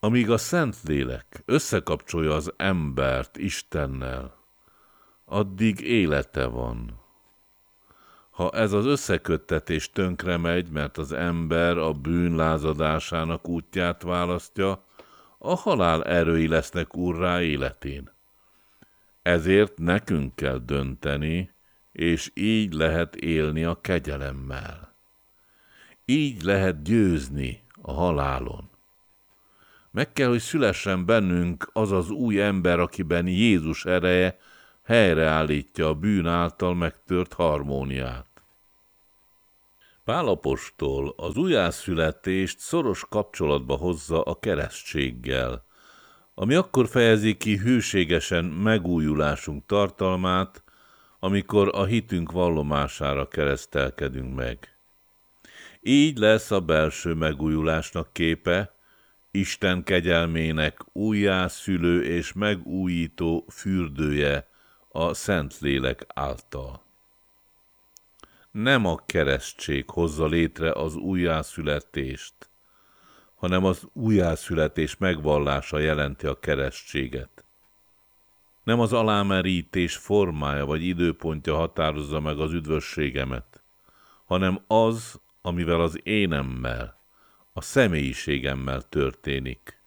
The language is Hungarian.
Amíg a Szentlélek összekapcsolja az embert Istennel, addig élete van. Ha ez az összeköttetés tönkre megy, mert az ember a bűn lázadásának útját választja, a halál erői lesznek urrá életén. Ezért nekünk kell dönteni, és így lehet élni a kegyelemmel. Így lehet győzni a halálon. Meg kell, hogy szülessen bennünk az az új ember, akiben Jézus ereje helyreállítja a bűn által megtört harmóniát. Pál apostol az újjászületést szoros kapcsolatba hozza a keresztséggel, ami akkor fejezi ki hűségesen megújulásunk tartalmát, amikor a hitünk vallomására keresztelkedünk meg. Így lesz a belső megújulásnak képe, Isten kegyelmének újjászülő és megújító fürdője a Szentlélek által. Nem a keresztség hozza létre az újjászületést, hanem az újjászületés megvallása jelenti a keresztséget. Nem az alámerítés formája vagy időpontja határozza meg az üdvösségemet, hanem az, amivel az énemmel, a személyiségemmel történik.